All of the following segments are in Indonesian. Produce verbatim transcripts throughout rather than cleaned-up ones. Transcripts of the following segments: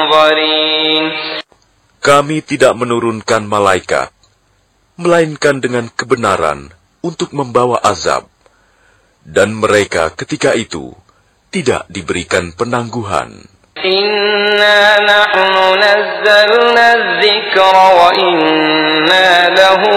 Kami tidak menurunkan malaikat, melainkan dengan kebenaran untuk membawa azab. Dan mereka ketika itu tidak diberikan penangguhan. Inna nahnu nazzalna dzikra wa inna lahu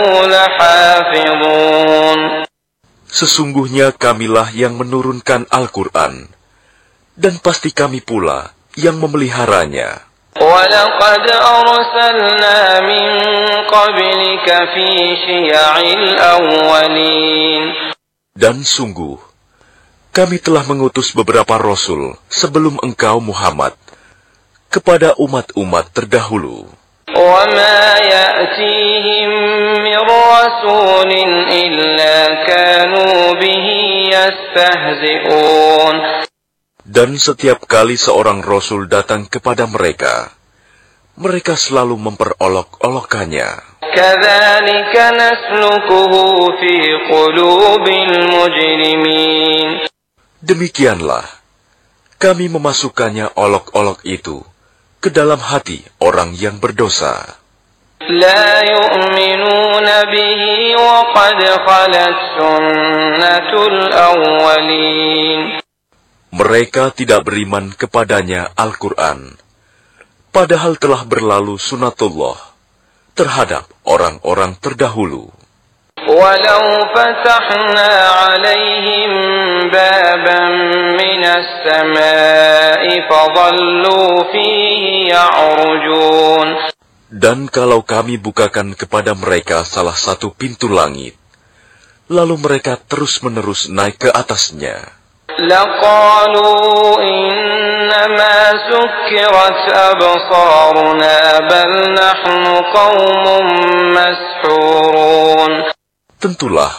lahafizun. Sesungguhnya kamilah yang menurunkan Al-Quran, dan pasti kami pula yang memeliharanya. وَلَقَدْ أَرْسَلْنَا مِنْ قَبْلِكَ فِي شِيَعِ الْأَوَّلِينَ. Dan sungguh, kami telah mengutus beberapa rasul sebelum engkau Muhammad kepada umat-umat terdahulu. وَمَا يَأْتِيهِمْ مِنْ رَسُولٍ إِلَّا كَانُوا بِهِ يَسْتَهْزِئُونَ. Dan setiap kali seorang rasul datang kepada mereka, mereka selalu memperolok-olokkannya. كَذَلِكَ نَسْلُكُهُ فِي قُلُوبِ الْمُجْرِمِينَ. Demikianlah, kami memasukkannya olok-olok itu ke dalam hati orang yang berdosa. لَا يُؤْمِنُونَ بِهِ وَقَدْ خَلَتْ سُنَّةُ الْأَوَّلِينَ. Mereka tidak beriman kepadanya Al-Quran, padahal telah berlalu sunatullah terhadap orang-orang terdahulu. وَلَوْ فَتَحْنَا عَلَيْهِمْ بَابًا مِنَ السَّمَاءِ فَظَلُّوا فِيهِ يَعْرُجُونَ. Dan kalau kami bukakan kepada mereka salah satu pintu langit, lalu mereka terus-menerus naik ke atasnya, لَقَالُوا إِنَّمَا سُكِّرَتْ أَبْصَارُنَا بَلْ نَحْنُ قَوْمٌ مَسْحُورُونَ. tentulah